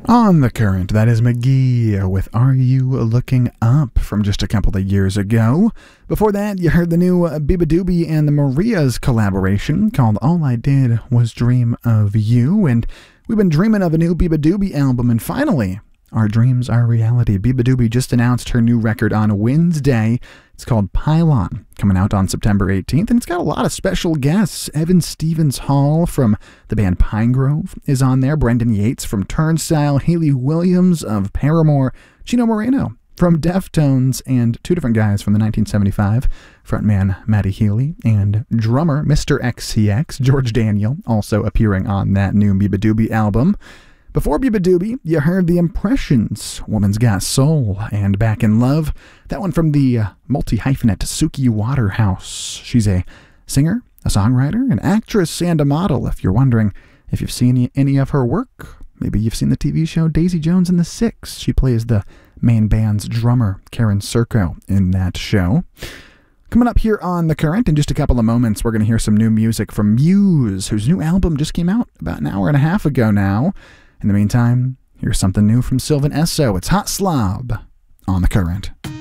On the Current, that is McGee with Are You Looking Up from just a couple of years ago. Before that, you heard the new Beabadoobee and the Marias collaboration called All I Did Was Dream of You, and we've been dreaming of a new Beabadoobee album, and finally, our dreams are reality. Beabadoobee just announced her new record on Wednesday. It's called Pylon, coming out on September 18th, and it's got a lot of special guests. Evan Stevens Hall from the band Pinegrove is on there, Brendan Yates from Turnstile, Haley Williams of Paramore, Chino Moreno from Deftones, and two different guys from the 1975, frontman Matty Healy and drummer Mr. XCX, George Daniel, also appearing on that new Beabadoobee album. Before Beabadoobee, you heard The Impressions, Woman's Got Soul, and Back in Love. That one from the multi-hyphenate Suki Waterhouse. She's a singer, a songwriter, an actress, and a model. If you're wondering if you've seen any of her work, maybe you've seen the TV show Daisy Jones and the Six. She plays the main band's drummer, Karen Serko, in that show. Coming up here on The Current, in just a couple of moments, we're going to hear some new music from Muse, whose new album just came out about an hour and a half ago now. In the meantime, here's something new from Sylvan Esso. It's Hot Slob on The Current.